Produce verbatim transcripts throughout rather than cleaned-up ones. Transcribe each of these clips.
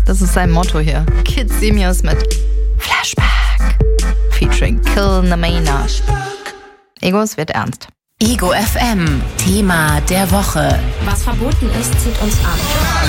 Das ist sein Motto hier. Kid Simios mit Flashback featuring Kill Namena. Ego, es wird ernst. Ego F M, Thema der Woche. Was verboten ist, zieht uns an.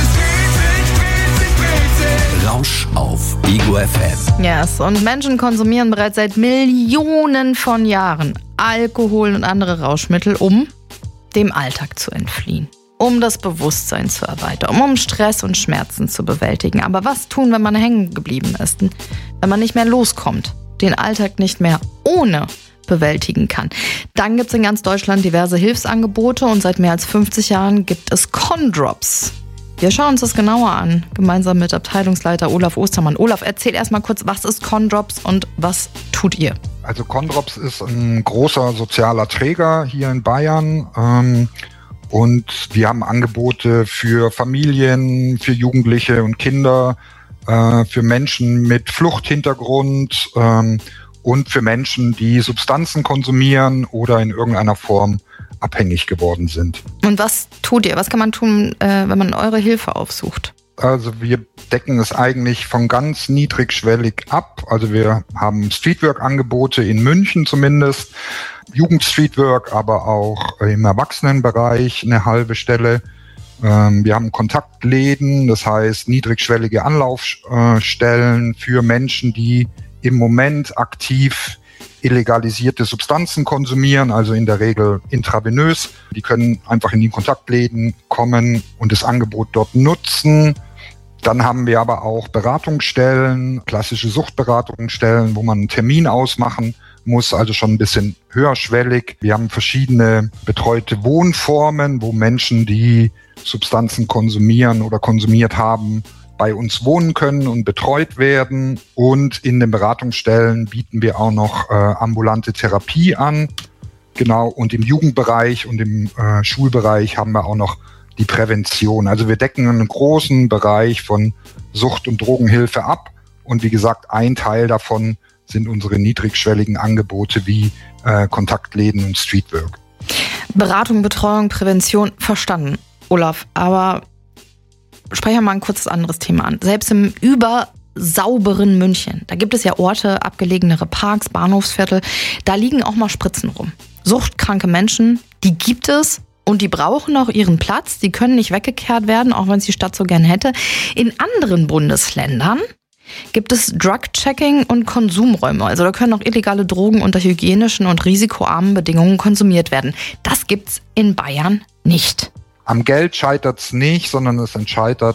Rausch auf Ego F M. Yes, und Menschen konsumieren bereits seit Millionen von Jahren Alkohol und andere Rauschmittel, um dem Alltag zu entfliehen, um das Bewusstsein zu erweitern, um Stress und Schmerzen zu bewältigen. Aber was tun, wenn man hängen geblieben ist, wenn man nicht mehr loskommt, den Alltag nicht mehr ohne bewältigen kann? Dann gibt es in ganz Deutschland diverse Hilfsangebote und seit mehr als fünfzig Jahren gibt es Condrops. Wir schauen uns das genauer an, gemeinsam mit Abteilungsleiter Olaf Ostermann. Olaf, erzähl erstmal kurz, was ist Condrops und was tut ihr? Also Condrops ist ein großer sozialer Träger hier in Bayern ähm, und wir haben Angebote für Familien, für Jugendliche und Kinder, äh, für Menschen mit Fluchthintergrund ähm, und für Menschen, die Substanzen konsumieren oder in irgendeiner Form abhängig geworden sind. Und was tut ihr? Was kann man tun, äh, wenn man eure Hilfe aufsucht? Also wir decken es eigentlich von ganz niedrigschwellig ab. Also wir haben Streetwork-Angebote in München zumindest, Jugend-Streetwork, aber auch im Erwachsenenbereich eine halbe Stelle. Ähm, wir haben Kontaktläden, das heißt niedrigschwellige Anlaufstellen für Menschen, die im Moment aktiv illegalisierte Substanzen konsumieren, also in der Regel intravenös. Die können einfach in die Kontaktläden kommen und das Angebot dort nutzen. Dann haben wir aber auch Beratungsstellen, klassische Suchtberatungsstellen, wo man einen Termin ausmachen muss, also schon ein bisschen höherschwellig. Wir haben verschiedene betreute Wohnformen, wo Menschen, die Substanzen konsumieren oder konsumiert haben, bei uns wohnen können und betreut werden. Und in den Beratungsstellen bieten wir auch noch äh, ambulante Therapie an. Genau, und im Jugendbereich und im äh, Schulbereich haben wir auch noch die Prävention. Also wir decken einen großen Bereich von Sucht- und Drogenhilfe ab. Und wie gesagt, ein Teil davon sind unsere niedrigschwelligen Angebote wie äh, Kontaktläden und Streetwork. Beratung, Betreuung, Prävention, verstanden, Olaf. Aber sprechen wir mal ein kurzes anderes Thema an. Selbst im übersauberen München, da gibt es ja Orte, abgelegenere Parks, Bahnhofsviertel, da liegen auch mal Spritzen rum. Suchtkranke Menschen, die gibt es und die brauchen auch ihren Platz. Die können nicht weggekehrt werden, auch wenn es die Stadt so gern hätte. In anderen Bundesländern gibt es Drug-Checking und Konsumräume. Also da können auch illegale Drogen unter hygienischen und risikoarmen Bedingungen konsumiert werden. Das gibt's in Bayern nicht. Am Geld scheitert es nicht, sondern es scheitert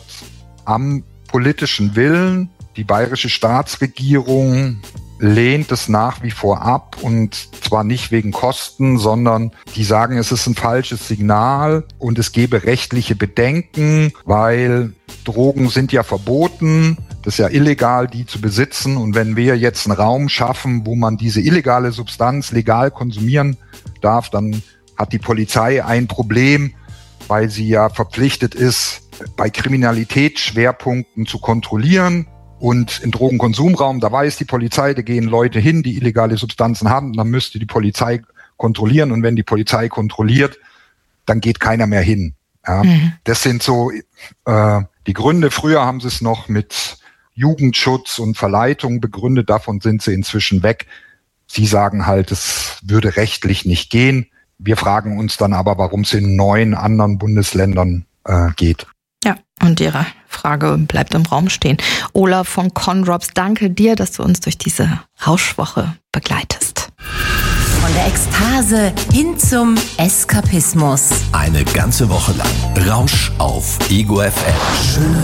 am politischen Willen. Die bayerische Staatsregierung lehnt es nach wie vor ab und zwar nicht wegen Kosten, sondern die sagen, es ist ein falsches Signal und es gebe rechtliche Bedenken, weil Drogen sind ja verboten. Das ist ja illegal, die zu besitzen. Und wenn wir jetzt einen Raum schaffen, wo man diese illegale Substanz legal konsumieren darf, dann hat die Polizei ein Problem, weil sie ja verpflichtet ist, bei Kriminalitätsschwerpunkten zu kontrollieren. Und im Drogenkonsumraum, da weiß die Polizei, da gehen Leute hin, die illegale Substanzen haben, dann müsste die Polizei kontrollieren. Und wenn die Polizei kontrolliert, dann geht keiner mehr hin. Ja, mhm. Das sind so äh, die Gründe. Früher haben sie es noch mit Jugendschutz und Verleitung begründet, davon sind sie inzwischen weg. Sie sagen halt, es würde rechtlich nicht gehen. Wir fragen uns dann aber, warum es in neun anderen Bundesländern äh, geht. Ja, und Ihre Frage bleibt im Raum stehen. Olaf von Condrops, danke dir, dass du uns durch diese Rauschwoche begleitest. Von der Ekstase hin zum Eskapismus. Eine ganze Woche lang Rausch auf Ego F M. Schöne